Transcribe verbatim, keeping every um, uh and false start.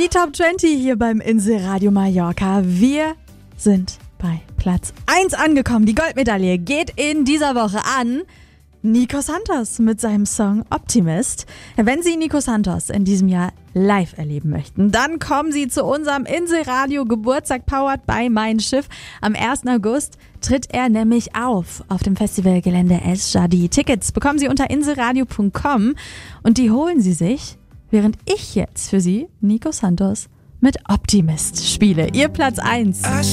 Top zwanzig hier beim Inselradio Mallorca. Wir sind bei Platz eins angekommen. Die Goldmedaille geht in dieser Woche an Nico Santos mit seinem Song Optimist. Wenn Sie Nico Santos in diesem Jahr live erleben möchten, dann kommen Sie zu unserem Inselradio Geburtstag powered by Mein Schiff. Am ersten August tritt er nämlich auf auf dem Festivalgelände Es Jadi. Tickets bekommen Sie unter inselradio punkt com und die holen Sie sich, während ich jetzt für Sie Nico Santos mit Optimist spiele. Ihr Platz eins.